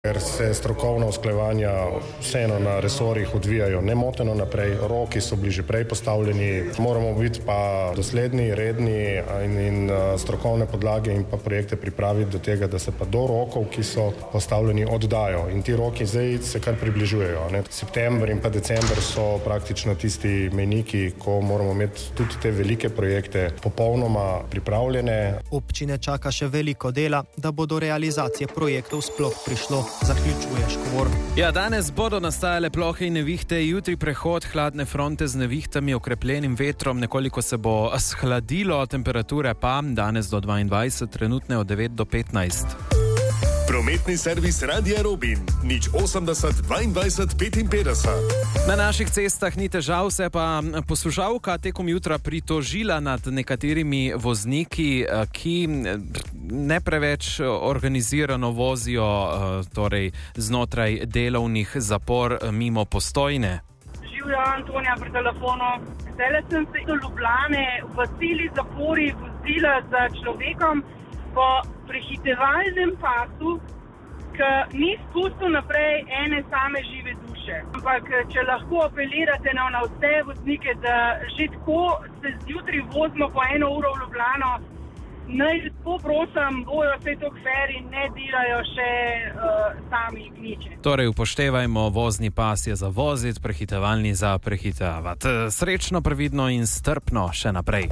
Ker se strokovna usklajevanja vseeno na resorjih odvijajo nemoteno naprej, roki so bili že prej postavljeni, moramo biti pa dosledni, redni in strokovne podlage in pa projekte pripraviti do tega, da se pa do rokov, ki so postavljeni, oddajo. In ti roki zdaj se kar približujejo. September in pa december so praktično tisti mejniki, ko moramo imeti tudi te velike projekte popolnoma pripravljene. Občine čaka še veliko dela, da bo do realizacije projektov sploh prišlo. Zaključuje Škvor. Ja, danes bodo nastajale plohe in nevihte, jutri prehod hladne fronte z nevihtami, okrepljenim vetrom, nekoliko se bo shladilo, temperature pa danes do 22, trenutne od 9 do 15. Prometni servis Radia Robin, 080 22 55. Na naših cestah ni težav, se pa poslušalka tekom jutra pritožila nad nekaterimi vozniki, ki ne preveč organizirano vozijo torej znotraj delovnih zapor mimo Postojne. Živjo, Antonija pri telefonu. Zdaj sem se do Ljubljane v celi zapori vozila za človekom po prehitevalnem pasu, ki ni spustil naprej ene same žive duše. Ampak če lahko apelirate na vse voznike, da že tako se zjutraj vozimo po 1 uro v Ljubljano, naj lepo prosim, bojo vse to kfer in ne delajo še sami gniče. Torej upoštevajmo, vozni pas je za voziti, prehitevalni za prehitevati. Srečno, previdno in strpno še naprej.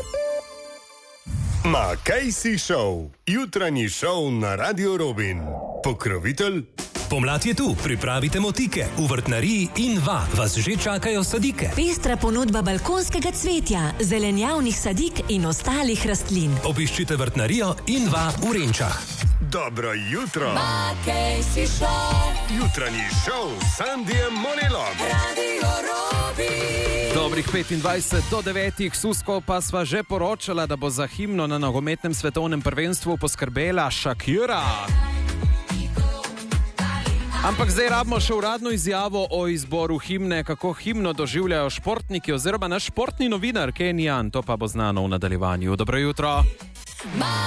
Ma kaj si šel? Jutranji šov na Radio Robin. Pokrovitelj? Pomlad je tu, pripravite motike. V vrtnariji Inva vas že čakajo sadike. Pestra ponudba balkonskega cvetja, zelenjavnih sadik in ostalih rastlin. Obiščite vrtnarijo Inva v Renčah. Dobro jutro. Ma kaj si šel? Jutranji šov s Sandijem Monelom. Radio Robin. Dobrih 25 do 9, Susko pa sva že poročala, da bo za himno na nogometnem svetovnem prvenstvu poskrbela Shakira. Ampak zdaj rabimo še uradno izjavo o izboru himne, kako himno doživljajo športniki oziroma naš športni novinar Ken Jan, to pa bo znano v nadaljevanju. Dobro jutro.